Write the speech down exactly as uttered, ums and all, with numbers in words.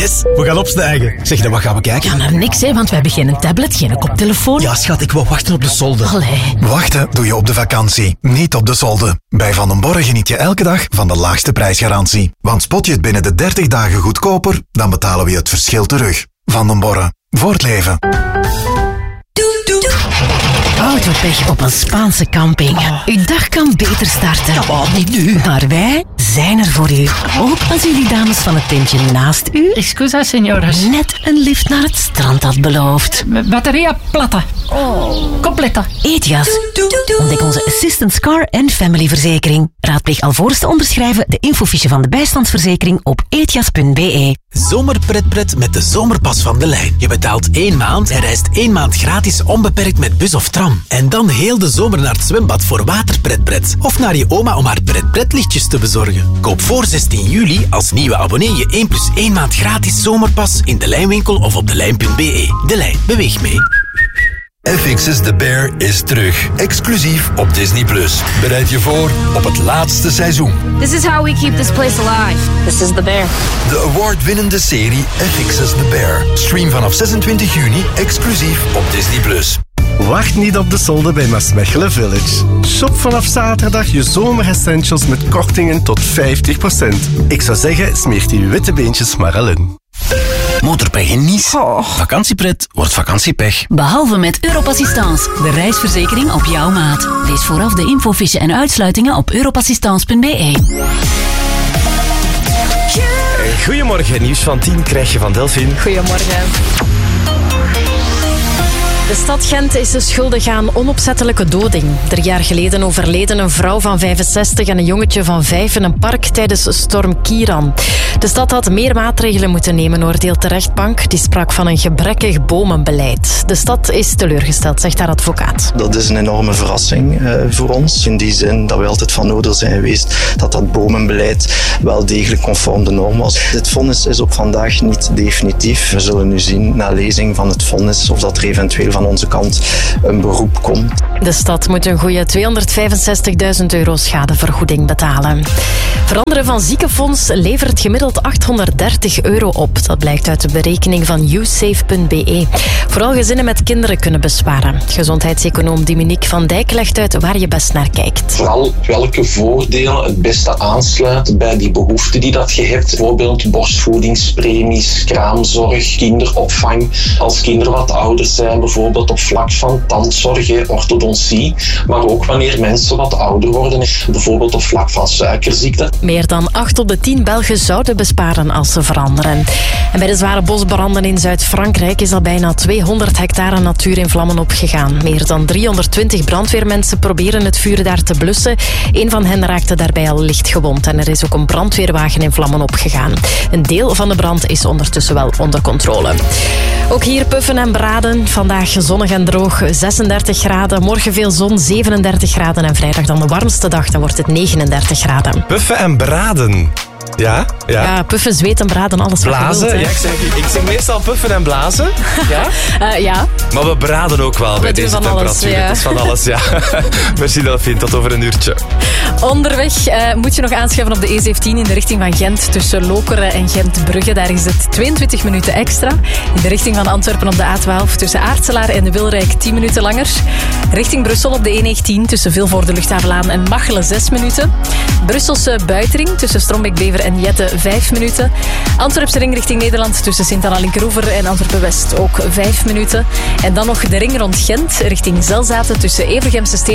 Yes, we gaan opstijgen. Zeg, dan wat gaan we kijken? Ja, naar niks, hè, want we hebben geen tablet, geen koptelefoon. Ja, schat, ik wil wachten op de solde. Allee. Wachten doe je op de vakantie, niet op de solde. Bij Van den Borre geniet je elke dag van de laagste prijsgarantie. Want spot je het binnen de dertig dagen goedkoper, dan betalen we je het verschil terug. Van den Borre, voor het leven. Autopech op een Spaanse camping. Uw dag kan beter starten. Ja, maar niet nu. Maar wij zijn er voor u. Ook als u die dames van het tentje naast u Excusa, señoras. net een lift naar het strand had beloofd. Batteria plata. Oh. Completa. Ethias. Ontdek onze Assistance Car en Family verzekering. Raadpleeg alvorens te onderschrijven de infofiche van de bijstandsverzekering op ethias punt be. Zomerpretpret met de zomerpas van De Lijn. Je betaalt één maand en reist één maand gratis onbeperkt met bus of tram. En dan heel de zomer naar het zwembad voor waterpretpret. Of naar je oma om haar pretpretlichtjes te bezorgen. Koop voor zestien juli als nieuwe abonnee je één plus één maand gratis zomerpas in De Lijnwinkel of op delijn punt be. De Lijn, beweeg mee. F X S The Bear is terug. Exclusief op Disney plus. Bereid je voor op het laatste seizoen. This is how we keep this place alive. This is The Bear. De award-winnende serie F X S The Bear. Stream vanaf zesentwintig juni exclusief op Disney plus. Wacht niet op de solde bij Maasmechelen Village. Shop vanaf zaterdag je zomeressentials met kortingen tot vijftig procent. Ik zou zeggen, smeert die witte beentjes maar al in. Motorpech in Nice. Oh. Vakantiepret wordt vakantiepech. Behalve met Europassistance, de reisverzekering op jouw maat. Lees vooraf de infofiche en uitsluitingen op europassistance punt be. Goedemorgen, nieuws van tien krijg je van Delphine. Goedemorgen. De stad Gent is de schuldig aan onopzettelijke doding. Drie jaar geleden overleden een vrouw van vijfenzestig en een jongetje van vijf in een park tijdens storm Kiran. De stad had meer maatregelen moeten nemen, oordeelt de rechtbank. Die sprak van een gebrekkig bomenbeleid. De stad is teleurgesteld, zegt haar advocaat. Dat is een enorme verrassing uh, voor ons. In die zin dat we altijd van nodig zijn geweest dat dat bomenbeleid wel degelijk conform de norm was. Het vonnis is op vandaag niet definitief. We zullen nu zien na lezing van het vonnis of dat er eventueel van onze kant een beroep komt. De stad moet een goede tweehonderdvijfenzestigduizend euro schadevergoeding betalen. Veranderen van ziekenfonds levert gemiddeld achthonderddertig euro op. Dat blijkt uit de berekening van u safe punt be. Vooral gezinnen met kinderen kunnen besparen. Gezondheidseconoom Dominique van Dijk legt uit waar je best naar kijkt. Vooral welke voordelen het beste aansluiten bij die behoeften die dat je hebt. Bijvoorbeeld borstvoedingspremies, kraamzorg, kinderopvang. Als kinderen wat ouder zijn, bijvoorbeeld op vlak van tandzorg, orthodontie. Maar ook wanneer mensen wat ouder worden, bijvoorbeeld op vlak van suikerziekte. Meer dan acht op de tien Belgen zouden besparen als ze veranderen. En bij de zware bosbranden in Zuid-Frankrijk is al bijna tweehonderd hectare natuur in vlammen opgegaan. Meer dan driehonderdtwintig brandweermensen proberen het vuur daar te blussen. Een van hen raakte daarbij al licht gewond en er is ook een brandweerwagen in vlammen opgegaan. Een deel van de brand is ondertussen wel onder controle. Ook hier puffen en braden. Vandaag zonnig en droog, zesendertig graden. Morgen veel zon, zevenendertig graden. En vrijdag dan de warmste dag, dan wordt het negenendertig graden. Puffen en braden. Ja? Ja, ja puffen, zweten, braden, alles blazen, wat je wilt. Ja, ik, zeg, ik zeg meestal puffen en blazen. Ja? Uh, ja. Maar we braden ook wel we bij deze temperatuur. Alles, ja. Het is van alles, ja. Merci Delphine, tot over een uurtje. Onderweg uh, moet je nog aanschuiven op de E zeventien in de richting van Gent. Tussen Lokeren en Gent-Brugge. Daar is het tweeëntwintig minuten extra. In de richting van Antwerpen op de A twaalf. Tussen Aartselaar en de Wilrijk tien minuten langer. Richting Brussel op de E negentien. Tussen Vilvoorde, Luchthavenlaan en Machelen zes minuten. Brusselse Buitering tussen Strombeek-Bever en Jette vijf minuten. Antwerpse ring richting Nederland tussen Sint-Anna-Linkeroever en Antwerpen-West ook vijf minuten. En dan nog de ring rond Gent richting Zelzaten tussen Evergemse Steen